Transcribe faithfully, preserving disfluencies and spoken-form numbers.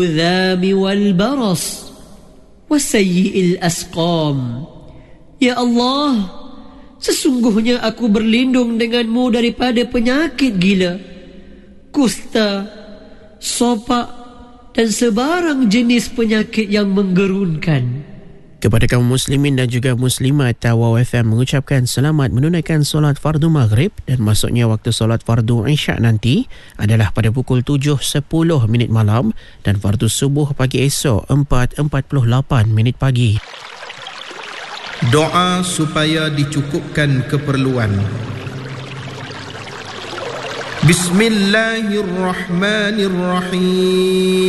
الذام والبرص وسيء الأسقام. Ya Allah, sesungguhnya aku berlindung denganmu daripada penyakit gila, kusta, sopak dan sebarang jenis penyakit yang menggerunkan. Kepada kaum muslimin dan juga muslimat, Wow F M mengucapkan selamat menunaikan solat fardu maghrib, dan masuknya waktu solat fardu isyak nanti adalah pada pukul tujuh sepuluh minit malam dan fardu subuh pagi esok empat empat puluh lapan minit pagi. Doa supaya dicukupkan keperluan. Bismillahirrahmanirrahim.